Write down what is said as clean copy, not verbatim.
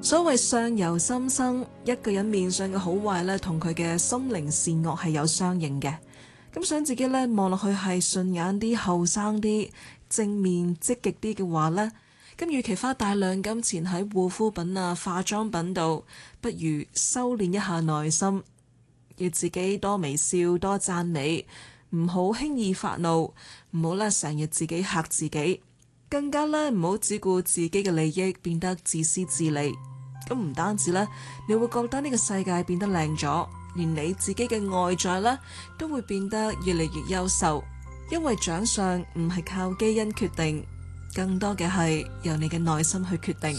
所謂相由心生，一個人面上嘅好壞咧，同佢嘅心靈善惡係有相應嘅。咁想自己咧望落去係順眼啲、後生啲、正面積極啲嘅話呢，咁與其花大量金錢喺護膚品啊、化妝品度，不如修煉一下內心，要自己多微笑、多讚美，唔好輕易發怒，唔好咧成日自己嚇自己，更加咧唔好只顧自己嘅利益，變得自私自利。咁唔單止咧，你會覺得呢個世界變得靚咗，連你自己嘅外在咧都會變得越嚟越優秀。因為長相唔係靠基因決定，更多嘅係由你嘅內心去決定。